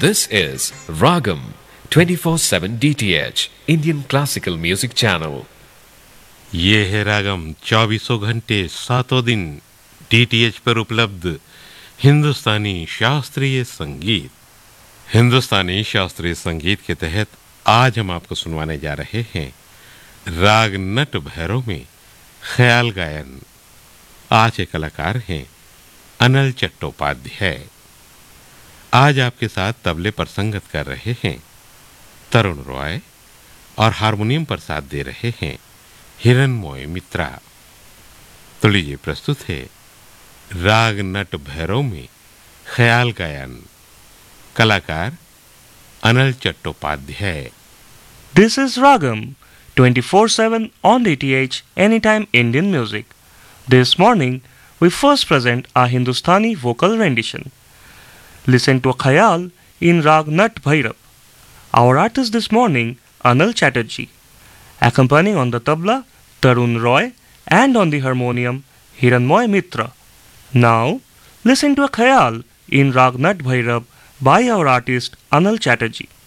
This is Ragam 24/7 DTH Indian Classical Music Channel. ये है रागम 24 घंटे 7 दिन DTH पर उपलब्ध हिंदुस्तानी शास्त्रीय संगीत। हिंदुस्तानी शास्त्रीय संगीत के तहत आज हम आपको सुनवाने जा रहे हैं राग नट भैरव में ख्याल गायन। आज के कलाकार हैं अनल चट्टोपाध्याय। आज आपके साथ तबले पर संगत कर रहे हैं तरुण रॉय और हारमोनियम पर साथ दे रहे हैं हिरणमय मित्रा। तो लीजिए प्रस्तुत है राग नट भैरव में ख्याल गायन। कलाकार अनल Chattopadhyay. This is Ragam 24/7 on DTH Anytime Indian Music. This morning we first present a Hindustani vocal rendition. Listen to a khayal in Rag Nat Bhairav. Our artist this morning, Anil Chatterjee. Accompanying on the tabla, Tarun Roy, and on the harmonium, Hiranmoy Mitra. Now, listen to a khayal in Rag Nat Bhairav by our artist Anil Chatterjee.